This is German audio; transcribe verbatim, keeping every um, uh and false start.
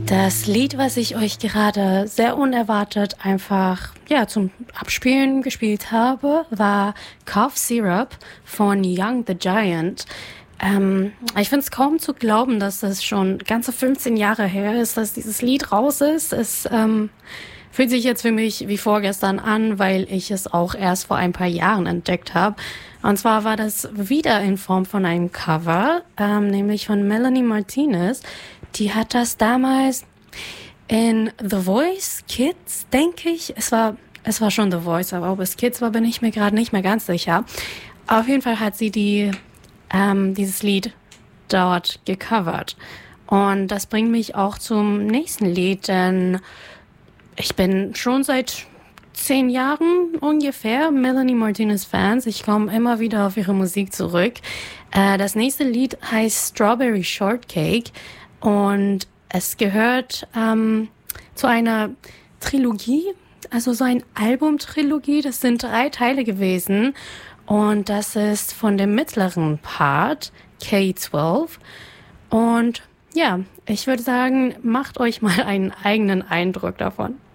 Das Lied, was ich euch gerade sehr unerwartet einfach ja zum Abspielen gespielt habe, war Cough Syrup von Young the Giant. Ähm, ich finde es kaum zu glauben, dass es schon ganze fünfzehn Jahre her ist, dass dieses Lied raus ist. Es ähm, fühlt sich jetzt für mich wie vorgestern an, weil ich es auch erst vor ein paar Jahren entdeckt habe. Und zwar war das wieder in Form von einem Cover, ähm, nämlich von Melanie Martinez. Die hat das damals in The Voice Kids, denke ich. Es war, es war schon The Voice, aber ob es Kids war, bin ich mir gerade nicht mehr ganz sicher. Auf jeden Fall hat sie die, ähm, dieses Lied dort gecovert. Und das bringt mich auch zum nächsten Lied, denn ich bin schon seit zehn Jahren ungefähr Melanie Martinez Fans. Ich komme immer wieder auf ihre Musik zurück. Äh, das nächste Lied heißt Strawberry Shortcake und es gehört ähm, zu einer Trilogie, also so ein Albumtrilogie. Das sind drei Teile gewesen und das ist von dem mittleren Part K zwölf. Und ja, ich würde sagen, macht euch mal einen eigenen Eindruck davon.